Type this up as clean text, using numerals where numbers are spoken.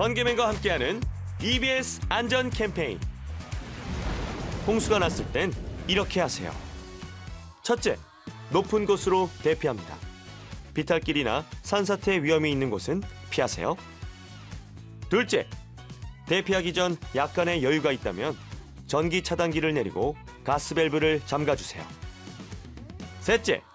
번개맨과 함께하는 EBS 안전 캠페인. 홍수가 났을 땐 이렇게 하세요. 첫째, 높은 곳으로 대피합니다. 비탈길이나 산사태 위험이 있는 곳은 피하세요. 둘째, 대피하기 전 약간의 여유가 있다면 전기 차단기를 내리고 가스밸브를 잠가주세요. 셋째,